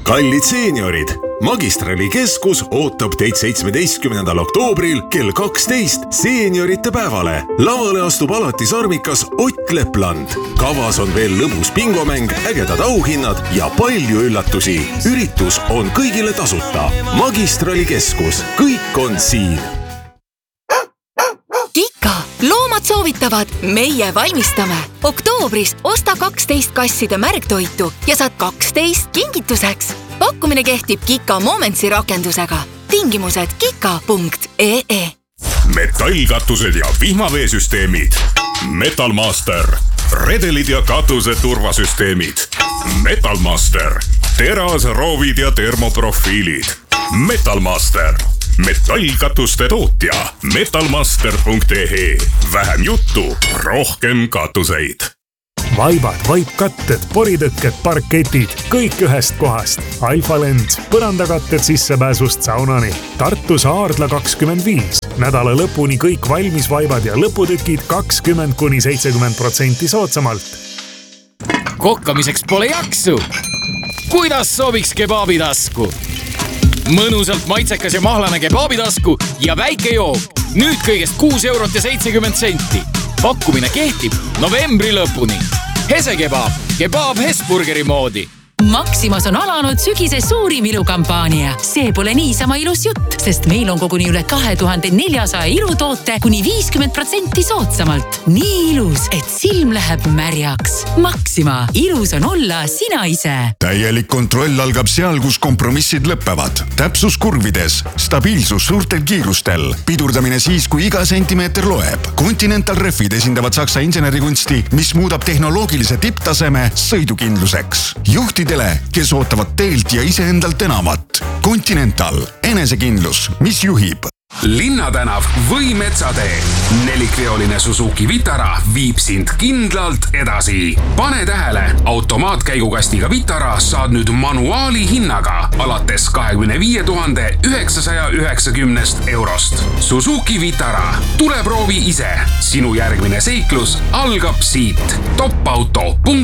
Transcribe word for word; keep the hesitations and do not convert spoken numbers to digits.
Kallid seeniorid, Magistrali keskus ootab teid seitsmeteistkümnendal oktoobril kell kaksteist seeniorite päevale. Lavale astub alati sarmikas Ott Lepland. Kavas on veel lõbus bingomäng, ägedad auhinnad ja palju üllatusi. Üritus on kõigile tasuta. Magistrali keskus, kõik on siin. Kika, loomad soovitavad, meie valmistame. Oktoobris osta kaksteist kasside märgtoitu ja saad kaksteist kingituseks. Pakkumine kehtib Kika Momentsi rakendusega. Tingimused kika punkt ee. Metallkatused ja vihmaveesüsteemid. Metalmaster. Redelid ja katuse turvasüsteemid. Metalmaster. Teras, roovid ja termoprofiilid. Metalmaster. Metallkatuste tootja metalmaster punkt ee. Vähem juttu, rohkem katuseid. Vaibad, vaipkatted, poritõkked, parketid, kõik ühest kohast. Alfalend, põrandakatted sissepääsust saunani. Tartus Aardla kakskümmend viis. Nädala lõpuni kõik valmis vaibad ja lõputükid kakskümmend kuni seitsekümmend protsenti soodsamalt. Kokkamiseks pole jaksu. Kuidas sobiks kebaabitasku? Mõnusalt maitsekas ja mahlane kebaabitasku ja väike jook. Nüüd kõigest kuus eurot ja seitsekümmend senti. Pakkumine kehtib novembri lõpuni. Hese kebaab, kebaab Hesburgeri moodi. Maximas on alanud sügise suurim ilukampaania. See pole niisama ilus jutt, sest meil on koguni üle kahe tuhande neljasaja ilutoote kuni viiskümmend protsenti soodsamalt. Nii ilus, et silm läheb märjaks. Maxima, ilus on olla sina ise. Täielik kontroll algab seal, kus kompromissid lõppevad. Täpsus kurvides, stabiilsus suurtel kiirustel, pidurdamine siis, kui iga sentimeeter loeb. Continental Refid esindavad saksa insenerikunsti, mis muudab tehnoloogilise tipptaseme sõidukindluseks. Juhti kes ootavad teilt ja iseendalt enamat. Continental, enesekindlus, mis juhib. Linnatänav või Metsatee. Nelikveoline Suzuki Vitara viib sind kindlalt edasi. Pane tähele, automaatkäigukastiga Vitara saad nüüd manuaali hinnaga alates kahekümne viie tuhande üheksasaja üheksakümnest eurost. Suzuki Vitara. Tule proovi ise. Sinu järgmine seiklus algab siit. topauto punkt